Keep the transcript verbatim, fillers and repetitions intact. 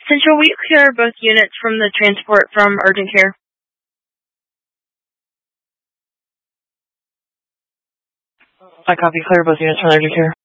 Central, we clear both units from the transport from urgent care. I copy. Clear both units from urgent care.